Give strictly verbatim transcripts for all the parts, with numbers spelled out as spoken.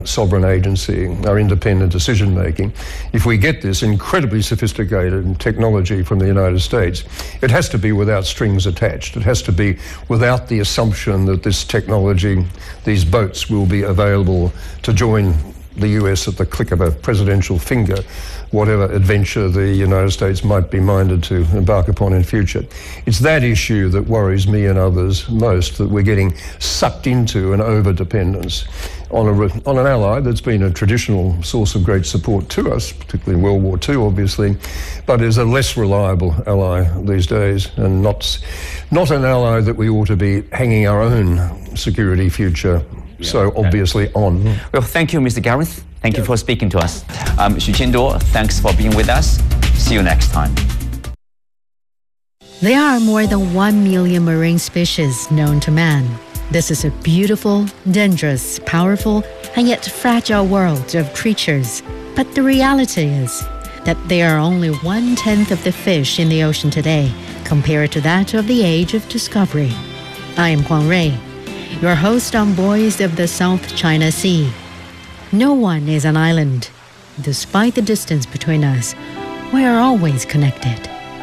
sovereign agency, our independent decision making. If we get this incredibly sophisticated technology from the United States, it has to be without strings attached. It has to be without the assumption that this technology, these boats, will be available to join the U S at the click of a presidential finger, whatever adventure the United States might be minded to embark upon in future. It's that issue that worries me and others most, that we're getting sucked into an over-dependence on, a, on an ally that's been a traditional source of great support to us, particularly in World War Two, obviously, but is a less reliable ally these days, and not, not an ally that we ought to be hanging our own security future so obviously on. Well, thank you, Mister Gareth. Thank you for speaking to us. Um, Xu Qianduo, thanks for being with us. See you next time. There are more than one million marine species known to man. This is a beautiful, dangerous, powerful, and yet fragile world of creatures. But the reality is that there are only one-tenth of the fish in the ocean today compared to that of the age of discovery. I am Huang Rui, your host on Boys of the South China Sea. No one is an island. Despite the distance between us, we are always connected.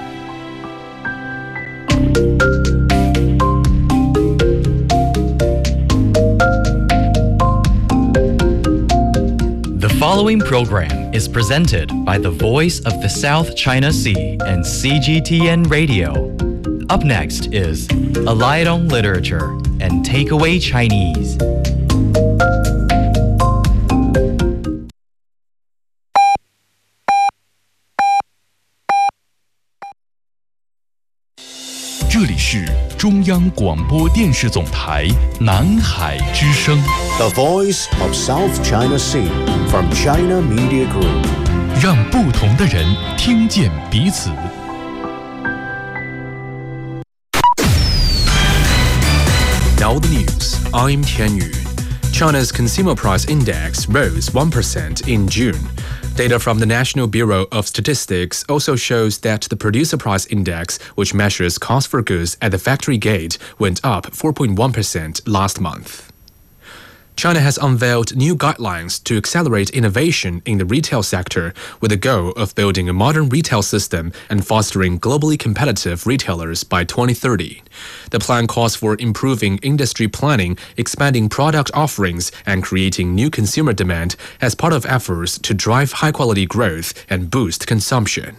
The following program is presented by the Voice of the South China Sea and C G T N Radio. Up next is A Light on Literature and Takeaway Chinese. "这里是中央广播电视总台南海之声 The Voice of South China Sea from China Media Group." 让不同的人听见彼此。 Now the news. I'm Tian Yu. China's consumer price index rose one percent in June. Data from the National Bureau of Statistics also shows that the producer price index, which measures cost for goods at the factory gate, went up four point one percent last month. China has unveiled new guidelines to accelerate innovation in the retail sector with the goal of building a modern retail system and fostering globally competitive retailers by twenty thirty. The plan calls for improving industry planning, expanding product offerings, and creating new consumer demand as part of efforts to drive high-quality growth and boost consumption.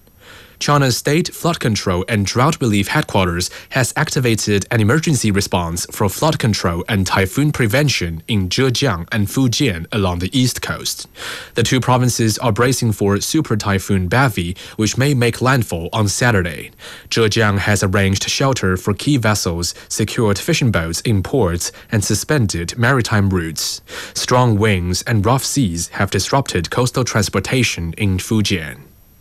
China's State Flood Control and Drought Relief Headquarters has activated an emergency response for flood control and typhoon prevention in Zhejiang and Fujian along the east coast. The two provinces are bracing for Super Typhoon Bavi, which may make landfall on Saturday. Zhejiang has arranged shelter for key vessels, secured fishing boats in ports, and suspended maritime routes. Strong winds and rough seas have disrupted coastal transportation in Fujian.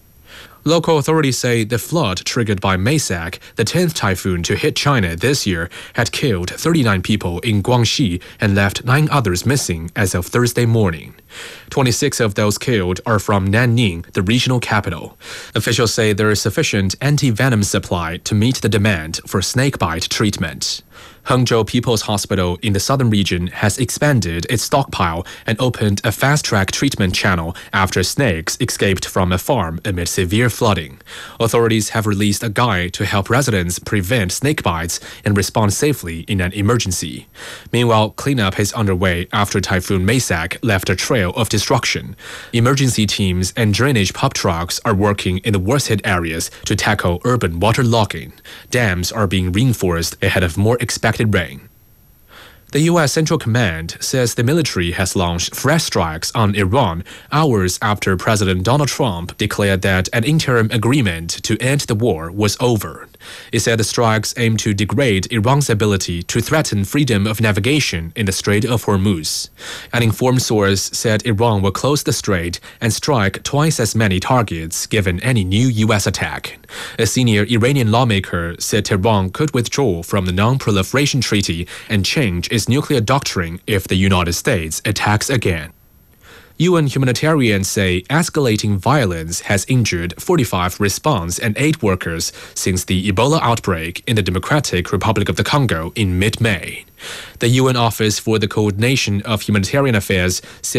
Local authorities say the flood triggered by Maysak, the tenth typhoon to hit China this year, had killed thirty-nine people in Guangxi and left nine others missing as of Thursday morning. twenty-six of those killed are from Nanning, the regional capital. Officials say there is sufficient anti-venom supply to meet the demand for snakebite treatment. Hangzhou People's Hospital in the southern region has expanded its stockpile and opened a fast-track treatment channel after snakes escaped from a farm amid severe flooding. Authorities have released a guide to help residents prevent snake bites and respond safely in an emergency. Meanwhile, cleanup is underway after Typhoon Maysak left a trail of destruction. Emergency teams and drainage pump trucks are working in the worst-hit areas to tackle urban waterlogging. Dams are being reinforced ahead of more expected rain. The U S Central Command says the military has launched fresh strikes on Iran hours after President Donald Trump declared that an interim agreement to end the war was over. It said the strikes aim to degrade Iran's ability to threaten freedom of navigation in the Strait of Hormuz. An informed source said Iran will close the strait and strike twice as many targets given any new U S attack. A senior Iranian lawmaker said Tehran could withdraw from the Non-Proliferation Treaty and change its nuclear doctrine if the United States attacks again. U N humanitarians say escalating violence has injured forty-five response and aid workers since the Ebola outbreak in the Democratic Republic of the Congo in mid-May. The U N Office for the Coordination of Humanitarian Affairs said